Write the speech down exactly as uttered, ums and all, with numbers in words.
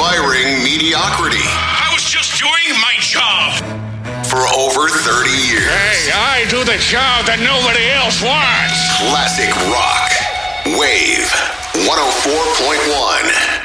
awe-inspiring mediocrity. I was just doing my job. For over thirty years. Hey, I do the job that nobody else wants. Classic rock. Wave one oh four point one.